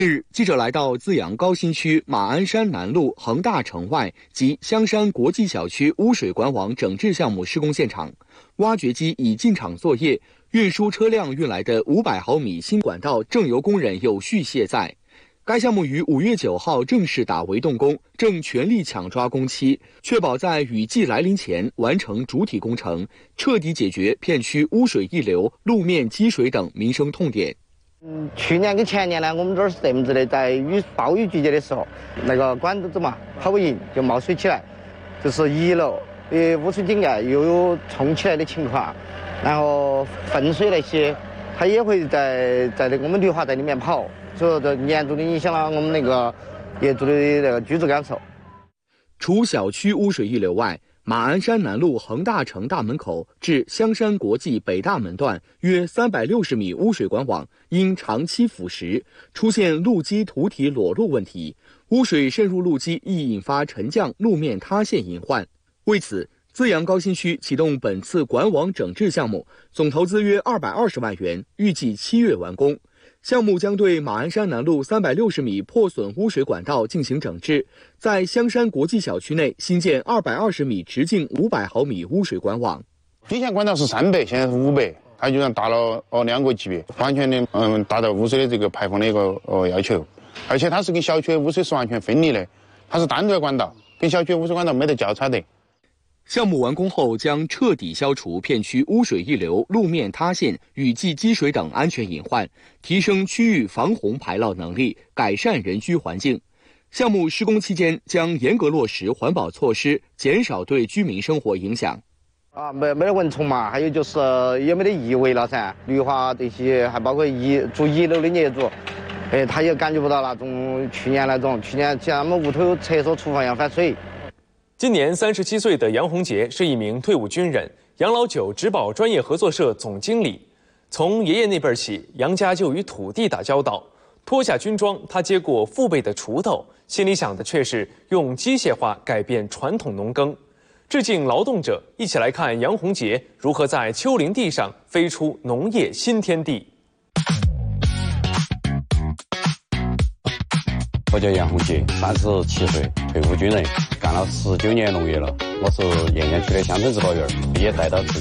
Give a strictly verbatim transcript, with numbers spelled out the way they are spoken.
近日，记者来到资阳高新区马鞍山南路恒大城外及香山国际小区污水管网整治项目施工现场，挖掘机已进场作业，运输车辆运来的五百毫米新管道正由工人有序卸载。该项目于五月九号正式打围动工，正全力抢抓工期，确保在雨季来临前完成主体工程，彻底解决片区污水溢流、路面积水等民生痛点。 嗯，去年跟前年呢，我们这儿是这么子的，在雨暴雨季节的时候，那个管子嘛跑不赢就冒水起来，就是一楼的污水井盖又有冲起来的情况，然后粪水那些，它也会在在那个我们绿化带里面跑，所以说这严重的影响了我们那个业主的那个居住感受。 除小区污水溢流外，马鞍山南路恒大城大门口至香山国际北大门段约三百六十米污水管网因长期腐蚀，出现路基土体裸露问题，污水渗入路基易引发沉降、路面塌陷隐患。为此，资阳高新区启动本次管网整治项目，总投资约二百二十万元，预计七月完工。项目将对马鞍山南路三百六十米破损污水管道进行整治，在香山国际小区内新建二百二十米直径五百毫米污水管网。 以前管道是三百，现在是五百，它就达了哦两个级别，完全的嗯达到污水的这个排放的一个呃要求，而且它是跟小区的污水是完全分离的，它是单独的管道，跟小区的污水管道没得交叉的。 项目完工后将彻底消除片区污水溢流、路面塌陷、雨季积水等安全隐患，提升区域防洪排涝能力，改善人居环境。项目施工期间将严格落实环保措施，减少对居民生活影响。 啊，没没得蚊虫嘛，还有就是也没得异味了噻。绿化这些，还包括一住一楼的业主，哎，他也感觉不到那种去年那种，去年像他们屋头有厕所、厨房一样反水。 今年三十七岁的杨洪杰是一名退伍军人，养老九植保专业合作社总经理。从爷爷那辈起，杨家就与土地打交道。脱下军装，他接过父辈的锄头，心里想的却是用机械化改变传统农耕。致敬劳动者，一起来看杨洪杰如何在丘陵地上飞出农业新天地。 我叫杨洪杰，三十七岁，退伍军人，干了十九年农业了。我是雁江区的乡镇植保员，毕业带到自己